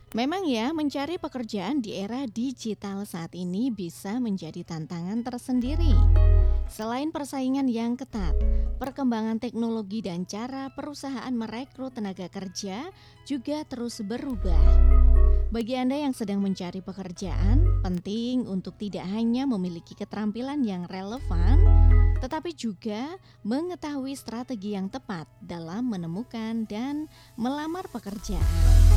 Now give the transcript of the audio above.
Memang ya, mencari pekerjaan di era digital saat ini bisa menjadi tantangan tersendiri. Selain persaingan yang ketat, perkembangan teknologi dan cara perusahaan merekrut tenaga kerja juga terus berubah. Bagi Anda yang sedang mencari pekerjaan, penting untuk tidak hanya memiliki keterampilan yang relevan, tetapi juga mengetahui strategi yang tepat dalam menemukan dan melamar pekerjaan.